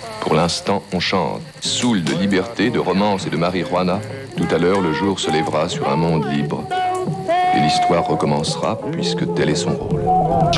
Pour l'instant, on chante. Saoul de liberté, de romance et de marijuana, tout à l'heure, le jour se lèvera sur un monde libre. Et l'histoire recommencera, puisque tel est son rôle.